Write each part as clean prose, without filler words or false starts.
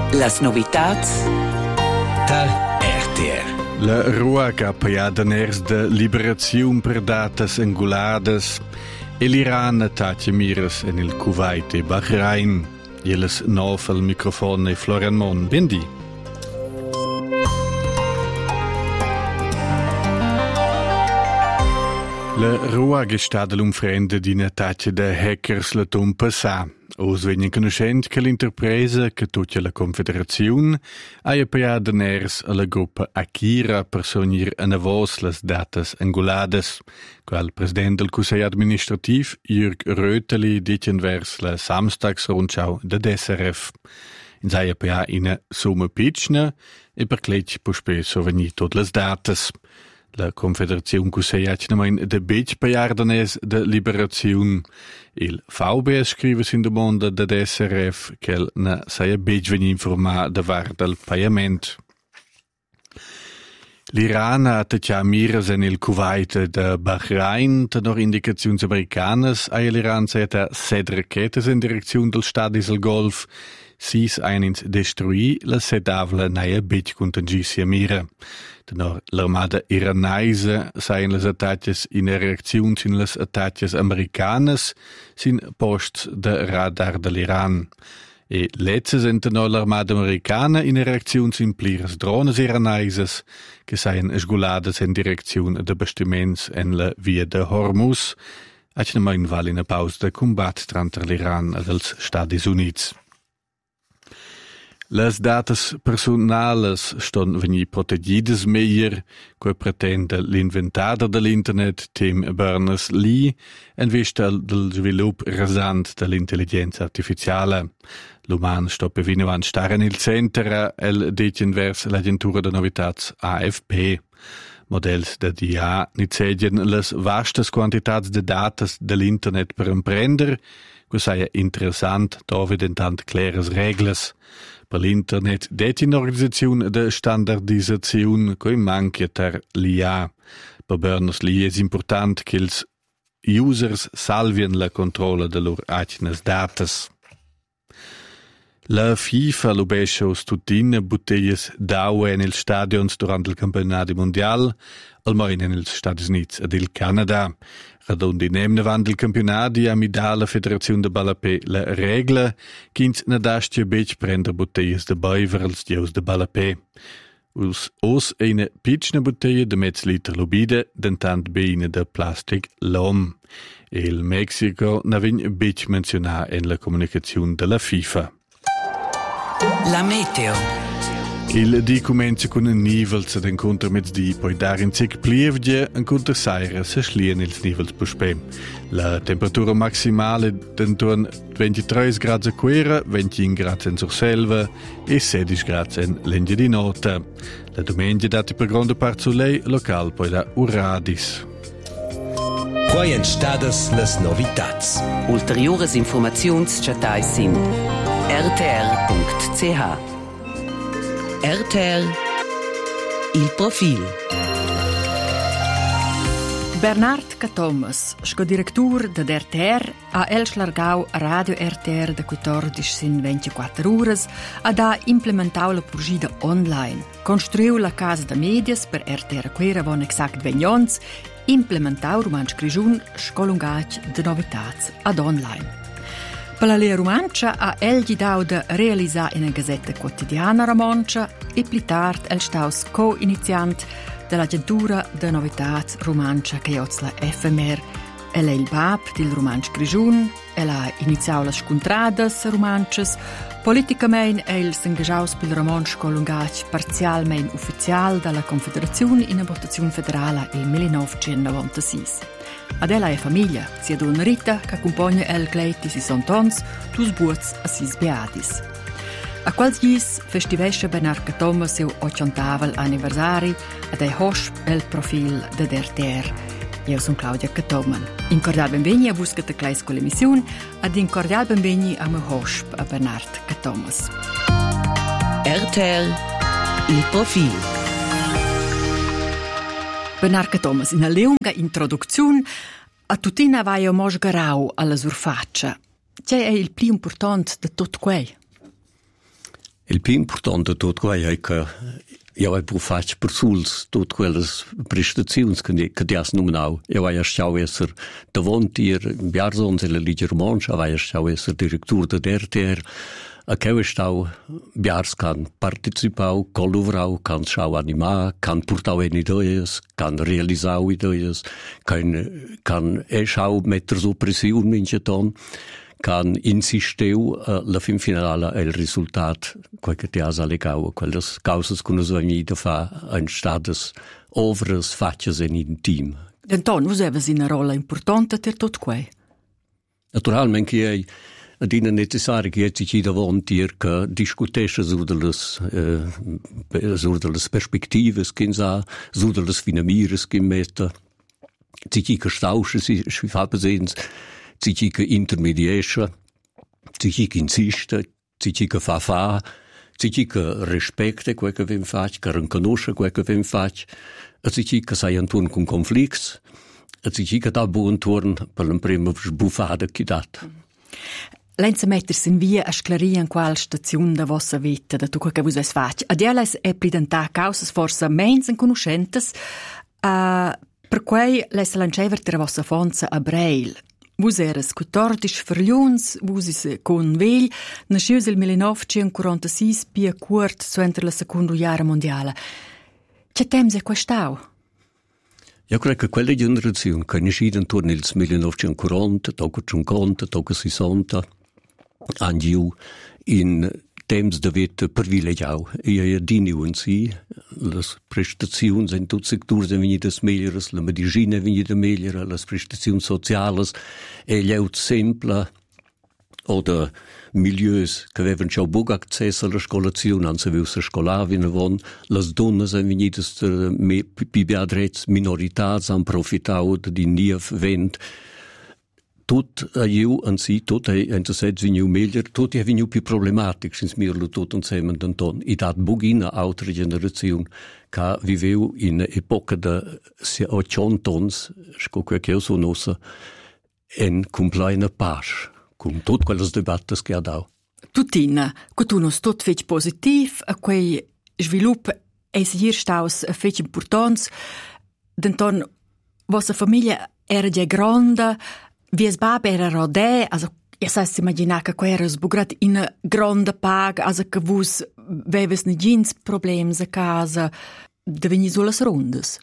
Las novitats tal RTR. La rua che ha paiato ners de liberazione per datas angolades e l'Iran tace miras en il Kuwait e Bahrain. Jeles nov al microfono e Florian Mon. Bendi. La rua che sta dell'umfrende di una tace de hackers la tumpa sa. Os vegnan conoscent che l'interpresa che tutta la Confederazione ha paiato ners alla gruppa Akira per sognir a navos las datas angolades. Qual president del Consiglio Administrativ, Jürg Röteli, dicen vers la Samstagsrundschau de SRF. In sei pia in summa pitchna e per clec puspe soveni tot las datas. La Confederazione Cuseiac nemain de bec paiardanes de liberazione. Il VBS scrive in de monde de SRF che na saia bec veni informa de var del paiament. L'Iran ha teccia miras en il Kuwait de Bahrain, tenor indicazioni americanas, a l'Iran seta 7 raketes in direzione del stadis al Golf, sis einins destruì la sedavla naia bec contengissia mira. Tenor l'armada iranaise saien les attacches in reazione sin les attacches americanas sin posts de radar dell'Iran. E letzes en tenor l'armada americana in reazione sin pliras drones iranaises che saien sgulades in direzione de bastiments en la via de Hormuz, acnema in val in a pausa de combat tranter l'Iran ed els Stadis Units. Las datas personales ston veni protegidas meglier, quo pretende l'inventator dell'internet Tim Berners-Lee en vista del svilup rasant dell'intelligenza artificiale. L'uman sto pevinevan star in il centre el dicen vers l'agentura de novitats AFP. Models de DIA nitsegien las vastas quantitats de datas dell'internet per emprender, quo saia interessant dovedentant claras reglas. Per l'internet det in organizzazione de standardizzazione coi manca ter l'IA. Per Berners-Lee è important che ils users salvien la controlla de lor acnes datas. La FIFA lubesce os tutine bottiglie d'aue nel stadions durant il campionato mondial, almeno nel Stati Uniti ed il Canada. Radondi nemne van del campionati a mida la Federazione de Ballapé la regla ch'ins na dastia bec prender bottiglie de baiver als dieus de Ballapé. Os eine pitchna bottiglie de metz liter lubide dentant beine de plastic lom. Il Mexico na vegn bec menziona en la comunicazione della FIFA. La meteo. Il di comincia con un nivel se d'incontro mezz'dì, poi dar in zic plievgie, incontro saira se schlien ils nivels puspè. La temperatura maximale d'intorno 23 gradi a Quera, 21 gradi in Surselva e 16 gradi in Lengia di Nota. La domenica dati per grande parte soleil, local poi da Uradis. Quai en stadas las novitats. Ulteriores informaziuns chatais sin rtr.ch. RTR il profil. Bernard Catomas, direttur de RTR, ha el schlargau Radio RTR de 14 sin 24 ures, ha implementau la purgida online, construiu la casa de medias per RTR Quera von exact 20 ans, implementau romansch grigiun scolungac de novitats ad online. Per la Lea Romancia ha el gidau de realisar in una gazzetta quotidiana romancia e pli tard el staus co-iniziant dell'agentura de novitats romancia che oz la FMR. El è il bab del romansch grigiun, el ha iniziau las scontradas romancias, politicamente el s'engagiaus pil romansch colungac parzialmente ufficial dalla Confederazione in una votazione federale in 1996. Ad ella e famiglia, sia donna Rita, che accompagna el cleiti si sontons, tus buots a sis beatis. A quals gis festivesce Bernard Catomas seu 80vel anniversari ad ei hosp el profil de RTR. Io son Claudia Catoman. In cordial benveni a Buscata Clais con l'emissione ad in cordial benveni a me hosp a Bernard Catomas. RTR il profil. Bernard Catomas, in una lunga introduzione a tutina vai a mosgarau alla surfaccia. C'è il più importante di tutto quel? Il più importante di tutto è che io ho fatto per suls tutte quelle prestazioni che ti hanno nominato. Io ho stato essere davanti a Biarzons e la Liga Romancia, io ho stato essere direttore da RTR, a che ho stato Biars can partecipare, collaborare, can schau animare, can portare in idee, can realizzare idee, can schau mettere su pressione in geton, can insisteu la fin finale il risultato quel che ti ha allegau, quelle cause che noi abbiamo fa in stades ovres faccias in team. Anton, voi avete una rolla importante per tutto questo? Naturalmente che è necessario che ci davanti che discutesce su delle perspective che sa, su delle finamire che mette, ci che stausche si fa presens, ci che intermediesce, ci che insiste, ci che fa, ci che rispetta quel che vem fac, che riconosce quel che vem fac, e ci che sai intorno con conflitti, e ci che da buon torno per la prima sbuffata che dat. Lenza mettersi in via a sclarire in quale stazione da vostra vita, da tutto che voi fate. Adesso è presentare cause forse meno conoscentes, per cui lesa lancever la vostra fonza a Breil. Vus eres 14 verliuns, vus is con vegl, nascius il 1946 pia curt suenter la seconda guerra mondiale. Che temps è quest'au? Io credo che quella generazione che è nascita intorno al 1940, tocca 50, tocca 60, hanno in temps de vita privilegiau. Io diniu in si, le prestazioni in tutti i settori sono venite migliori, la medicina è venuta migliore, le prestazioni sociali e gli out semple o de milieux che avevano già buon accesso alla scolazione, anzi avevano scolare, le donne sono venite più beadrezze, minorità, hanno approfittato di nief vent. Tot io in si, tot è venu meglio, tot è venu più problematico, sin smirlo tot insieme d'anton. I dat bugina altre generazione che viveu in epoca de 80 ans, sco quel che io sono ossa, en compleina pace, con tot quelles debattes che ha dau. Tutina, che tu non tot fec positiv, a quei svilup es hier staus fec importants, d'anton vostra famiglia era già grande. Vies bab era rodè, also ja sais immaginar che quei era sbugrat in grande pag, also che vus veves ni gins problems a casa, de vegni sulas rundes.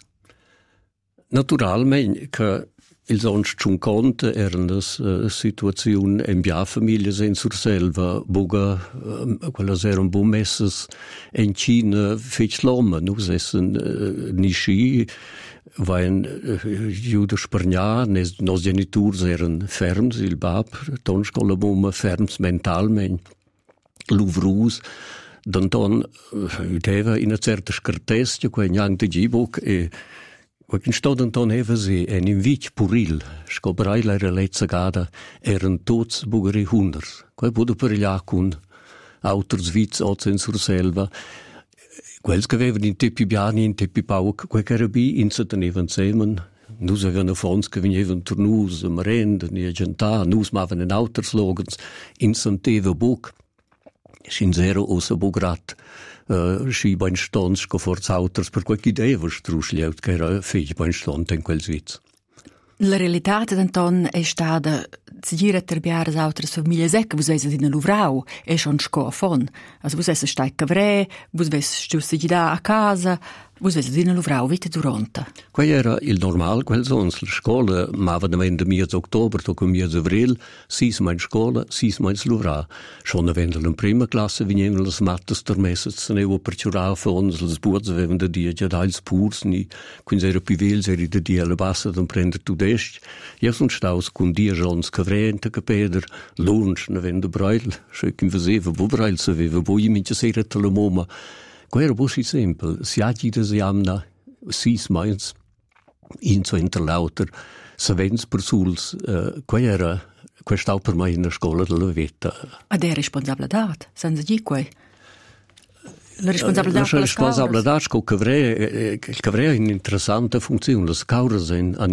Naturalmente che il sonst schon konnte erano situazioni in via famiglia in surselva, buga quelle erano buon messes in Cina fech loma, nus essen nisci Vain Jude Spargna, nos genitors eren ferms, il bab, ton scola bomba ferms mentalment, l'uvrus, d'anton deva in a certa scartestia, qua gnang de gibok, e qualche stod anton eva se, en invit puril, scobrai la relezza gada, eren tots bugari hunders, qua bude per il acun, auters vits ozen sur selva, quels che avevano in tepi biani, in tepi pauc, quel che era bi, in se tenevano semen. Nus avevano fons che venivano turnus, merenda, ni agentà, nus mavano in auter slogans, in senteva buc. Sin zero ossa bugrat, schi bain stons, co forza auters, per quel che idea strusliaut, che era fig bain stont in quel svizz. La realtà d'Anton è stata seguire a terbiare le altre famiglie che voi siete in Luvrau e schon sco a fon. Also voi siete stai cavre, voi siete stati a casa, voi siete in Luvrau vite durante. Quel era il normal, quel sons la scuola, ma avevano da mezzo ottobre, tocca mezzo avril, sis mai scuola, sis mai Luvrau. Schon avendo in prima classe venivano le mattes der messe, se ne vo per ciurare fons, le sburz avevano da dia già dals purs, ni, quindi era più vel, era da dia alla bassa, da prendere tu dest. Io sono stato con dia jons cavrente, capeder, lunch, ne vende breil, schöck in verseva, wo breil se aveva, wo i mince sera te la moma. Quella era così semplice, si agita si amna, sis mains, in so interlauter, savens per suls, quella era, questa per me in la scuola della vita. Ed è responsabilità, senza di quei. La responsabilità che il cavre è un'interessante funzione, le scaure sono